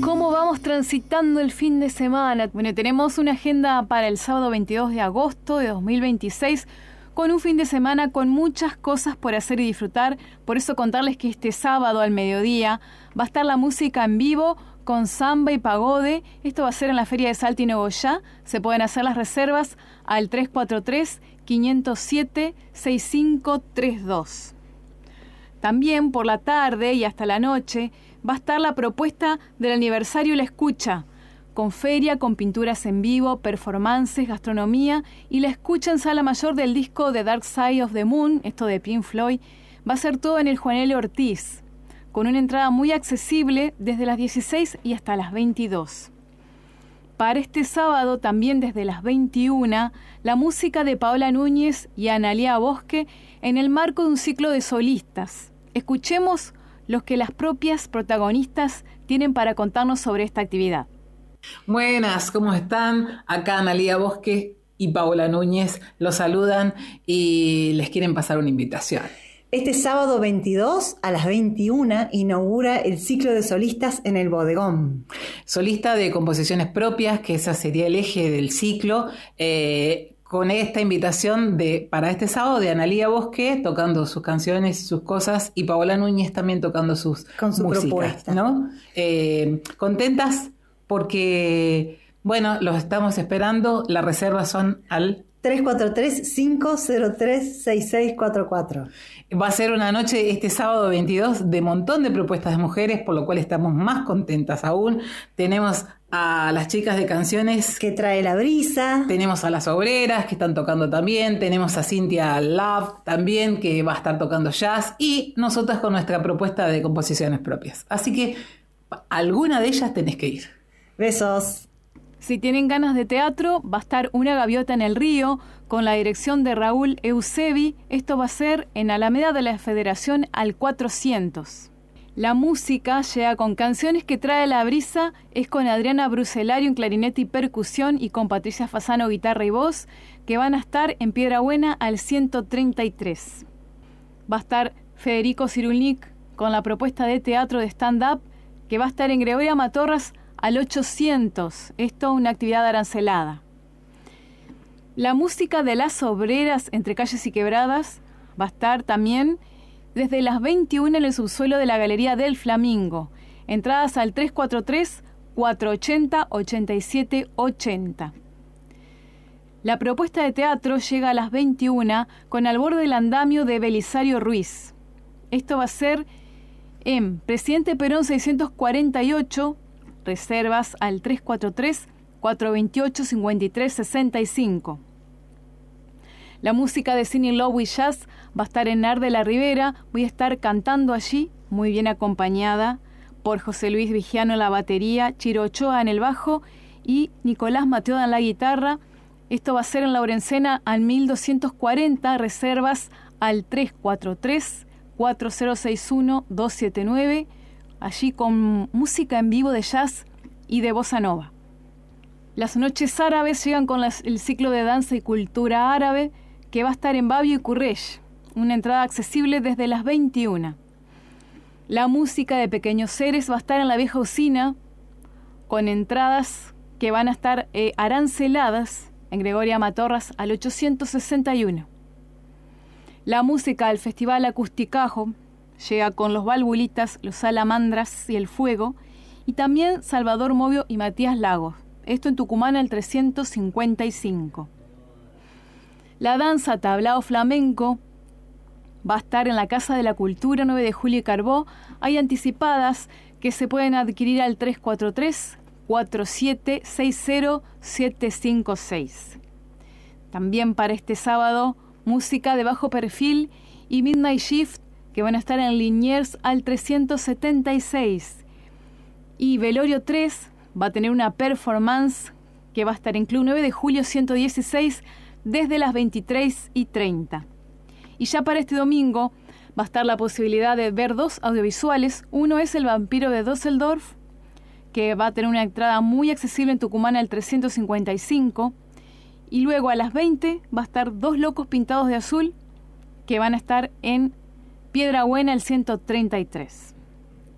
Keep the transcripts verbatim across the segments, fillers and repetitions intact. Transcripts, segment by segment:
¿Cómo vamos transitando el fin de semana? Bueno, tenemos una agenda para el sábado veintidós de agosto de dos mil veintiséis con un fin de semana con muchas cosas por hacer y disfrutar. Por eso contarles que este sábado al mediodía va a estar la música en vivo con samba y pagode. Esto va a ser en la Feria de Salta y Nogoyá. Se pueden hacer las reservas al tres cuatro tres, cinco cero siete, seis cinco tres dos. También por la tarde y hasta la noche va a estar la propuesta del aniversario La Escucha, con feria, con pinturas en vivo, performances, gastronomía y la escucha en sala mayor del disco The Dark Side of the Moon, esto de Pink Floyd. Va a ser todo en el Juan L. Ortiz, con una entrada muy accesible desde las dieciséis y hasta las veintidós. Para este sábado, también desde las veintiuna, la música de Paola Núñez y Analía Bosque en el marco de un ciclo de solistas. Escuchemos los que las propias protagonistas tienen para contarnos sobre esta actividad. Buenas, ¿cómo están? Acá Analía Bosque y Paola Núñez los saludan y les quieren pasar una invitación. Este sábado veintidós a las veintiuna inaugura el ciclo de solistas en el Bodegón. Solista de composiciones propias, que ese sería el eje del ciclo, eh, con esta invitación de para este sábado de Analía Bosque tocando sus canciones, sus cosas, y Paola Núñez también tocando sus con su músicas, propuesta, ¿no? Eh, contentas porque, bueno, los estamos esperando. Las reservas son al tres cuatro tres, cinco cero tres, seis seis cuatro cuatro. Va a ser una noche este sábado veintidós de montón de propuestas de mujeres, por lo cual estamos más contentas aún. Tenemos a las chicas de canciones que trae la brisa. Tenemos a las obreras que están tocando también. Tenemos a Cintia Love también, que va a estar tocando jazz. Y nosotras con nuestra propuesta de composiciones propias. Así que alguna de ellas tenés que ir. Besos. Si tienen ganas de teatro, va a estar Una gaviota en el río, con la dirección de Raúl Eusebi. Esto va a ser en Alameda de la Federación al cuatrocientos. La música llega con canciones que trae la brisa, es con Adriana Bruselario en clarinete y percusión y con Patricia Fasano guitarra y voz, que van a estar en Piedrabuena al ciento treinta y tres. Va a estar Federico Cirulnik con la propuesta de teatro de stand-up, que va a estar en Gregoria Matorras al ochocientos. Esto una actividad arancelada. La música de las obreras entre calles y quebradas va a estar también desde las veintiuna en el subsuelo de la Galería del Flamingo. Entradas al tres cuatro tres, cuatro ocho cero, ocho siete ocho cero. La propuesta de teatro llega a las veintiuna con Al borde del andamio de Belisario Ruiz. Esto va a ser en Presidente Perón seiscientos cuarenta y ocho, reservas al tres cuatro tres, cuatro dos ocho, cinco tres seis cinco. La música de Cine Love y Jazz va a estar en Nar de la Ribera. Voy a estar cantando allí, muy bien acompañada por José Luis Vigiano en la batería, Chiro Ochoa en el bajo y Nicolás Mateoda en la guitarra. Esto va a ser en la Orencena al mil doscientos cuarenta, reservas al tres cuatro tres, cuatro cero seis uno, dos siete nueve, allí con música en vivo de jazz y de bossa nova. Las noches árabes llegan con las, el ciclo de danza y cultura árabe, que va a estar en Babio y Currech, una entrada accesible desde las veintiuna. La música de Pequeños Seres va a estar en la vieja usina, con entradas que van a estar eh, aranceladas en Gregoria Matorras al ochocientos sesenta y uno. La música del Festival Acusticajo llega con los Valvulitas, los Salamandras y el Fuego, y también Salvador Movio y Matías Lagos. Esto en Tucumán al trescientos cincuenta y cinco. La danza tablao flamenco va a estar en la Casa de la Cultura nueve de Julio y Carbó. Hay anticipadas que se pueden adquirir al tres cuatro tres, cuatro siete seis cero, siete cinco seis. También para este sábado, música de bajo perfil y Midnight Shift, que van a estar en Liniers al trescientos setenta y seis. Y Velorio tres va a tener una performance que va a estar en Club nueve de Julio ciento dieciséis desde las veintitrés y treinta. Y ya para este domingo va a estar la posibilidad de ver dos audiovisuales. Uno es El vampiro de Düsseldorf, que va a tener una entrada muy accesible en Tucumán al trescientos cincuenta y cinco. Y luego a las veinte va a estar Dos locos pintados de azul, que van a estar en Piedrabuena al ciento treinta y tres.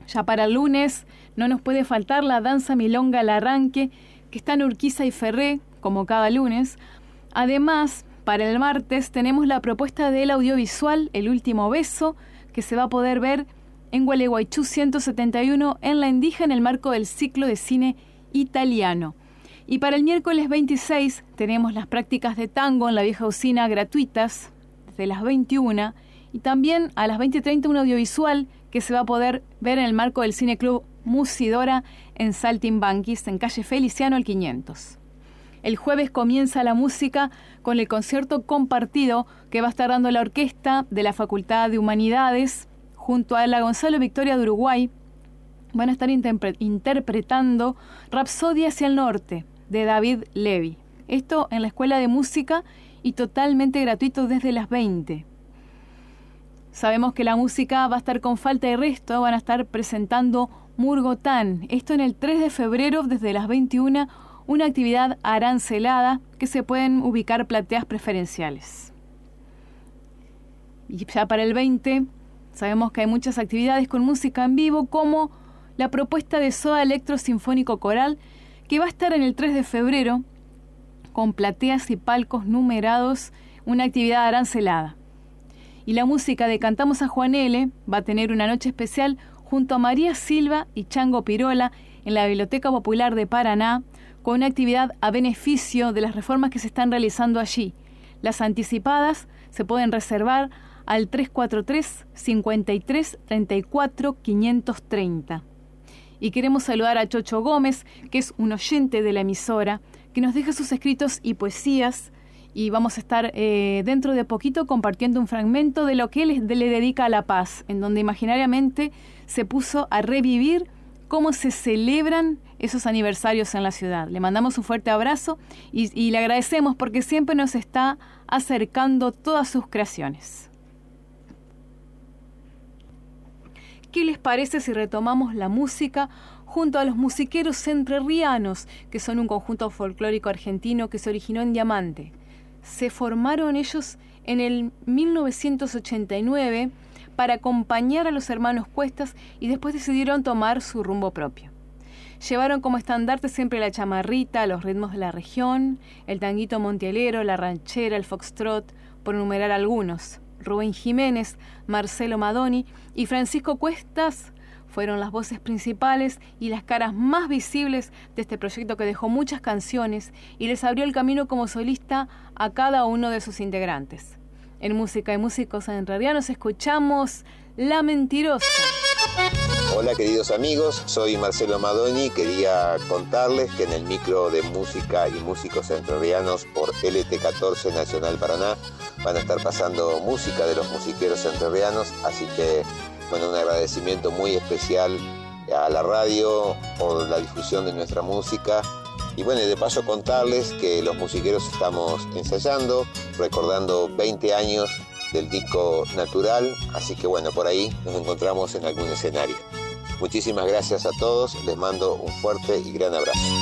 Ya para el lunes no nos puede faltar la danza milonga al arranque, que está en Urquiza y Ferré, como cada lunes. Además, para el martes tenemos la propuesta del audiovisual El Último Beso, que se va a poder ver en Gualeguaychú ciento setenta y uno en La Endija en el marco del ciclo de cine italiano. Y para el miércoles veintiséis tenemos las prácticas de tango en la vieja usina gratuitas desde las veintiuna y también a las veinte treinta un audiovisual que se va a poder ver en el marco del Cine Club Musidora en Saltimbanquis, en calle Feliciano al quinientos. El jueves comienza la música con el concierto compartido que va a estar dando la orquesta de la Facultad de Humanidades junto a la Gonzalo Victoria de Uruguay. Van a estar interpre- interpretando Rapsodia hacia el norte de David Levy. Esto en la Escuela de Música y totalmente gratuito desde las veinte. Sabemos que la música va a estar con Falta y Resto, van a estar presentando Murgotán. Esto en el tres de febrero desde las veintiuna, una actividad arancelada que se pueden ubicar plateas preferenciales. Y ya para el veinte sabemos que hay muchas actividades con música en vivo, como la propuesta de Soda Electro Sinfónico Coral, que va a estar en el tres de febrero con plateas y palcos numerados, una actividad arancelada. Y la música de Cantamos a Juan L. va a tener una noche especial junto a María Silva y Chango Pirola en la Biblioteca Popular de Paraná, con una actividad a beneficio de las reformas que se están realizando allí. Las anticipadas se pueden reservar al tres cuatro tres, cinco tres, tres cuatro, cinco tres cero. Y queremos saludar a Chocho Gómez, que es un oyente de la emisora, que nos deja sus escritos y poesías, y vamos a estar eh, dentro de poquito compartiendo un fragmento de lo que él le dedica a la paz, en donde imaginariamente se puso a revivir cómo se celebran esos aniversarios en la ciudad. Le mandamos un fuerte abrazo y, y le agradecemos porque siempre nos está acercando todas sus creaciones. ¿Qué les parece si retomamos la música junto a los musiqueros entrerrianos, que son un conjunto folclórico argentino que se originó en Diamante? Se formaron ellos en el mil novecientos ochenta y nueve para acompañar a los hermanos Cuestas y después decidieron tomar su rumbo propio. Llevaron como estandarte siempre la chamarrita, los ritmos de la región, el tanguito montielero, la ranchera, el foxtrot, por enumerar algunos. Rubén Jiménez, Marcelo Madoni y Francisco Cuestas fueron las voces principales y las caras más visibles de este proyecto que dejó muchas canciones y les abrió el camino como solista a cada uno de sus integrantes. En Música y Músicos Entrerrianos escuchamos La Mentirosa. Hola queridos amigos, soy Marcelo Madoni. Quería contarles que en el micro de Música y Músicos Entrerrianos por L T catorce Nacional Paraná van a estar pasando música de los musiqueros entrerrianos, así que bueno, un agradecimiento muy especial a la radio por la difusión de nuestra música. Y bueno, de paso contarles que los musiqueros estamos ensayando, recordando veinte años del disco Natural, así que bueno, por ahí nos encontramos en algún escenario. Muchísimas gracias a todos, les mando un fuerte y gran abrazo.